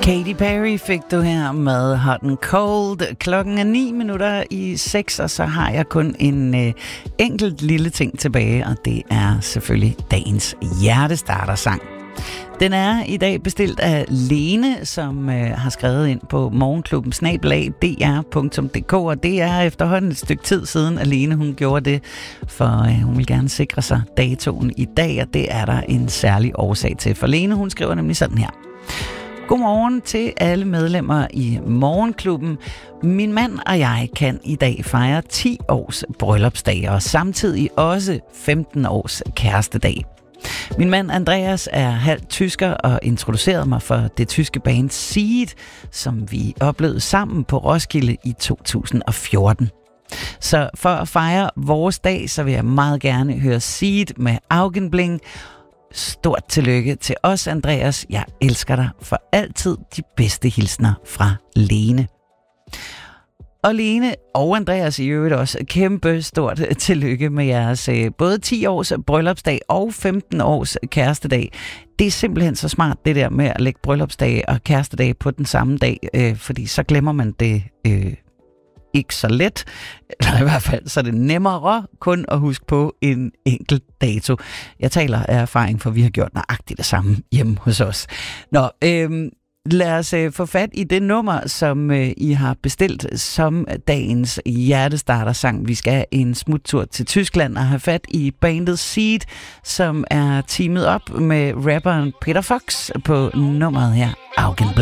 Katy Perry fik du her med Hot and Cold. Klokken er 9:09, og så har jeg kun en enkelt lille ting tilbage, og det er selvfølgelig dagens hjertestartersang. Den er i dag bestilt af Lene, som har skrevet ind på morgenklubben@dr.dk, og det er efterhånden et stykke tid siden, at Lene hun gjorde det, for hun vil gerne sikre sig datoen i dag, og det er der en særlig årsag til. For Lene, hun skriver nemlig sådan her. Godmorgen til alle medlemmer i Morgenklubben. Min mand og jeg kan i dag fejre 10 års bryllupsdag, og samtidig også 15 års kærestedag. Min mand Andreas er halvt tysker og introducerede mig for det tyske band Seed, som vi oplevede sammen på Roskilde i 2014. Så for at fejre vores dag, så vil jeg meget gerne høre Seed med Augenbling. Stort tillykke til os, Andreas. Jeg elsker dig for altid. De bedste hilsner fra Lene. Og Lene og Andreas i øvrigt også kæmpe stort tillykke med jeres både 10 års bryllupsdag og 15 års kærestedag. Det er simpelthen så smart det der med at lægge bryllupsdag og kærestedag på den samme dag, fordi så glemmer man det ikke så let, eller i hvert fald så er det nemmere kun at huske på en enkelt dato. Jeg taler af erfaring, for vi har gjort nøjagtigt det samme hjemme hos os. Nå, lad os få fat i det nummer, som I har bestilt som dagens hjertestartersang. Vi skal have en smuttur til Tyskland og have fat i bandet Seed, som er teamet op med rapperen Peter Fox på nummeret her, Augenblick.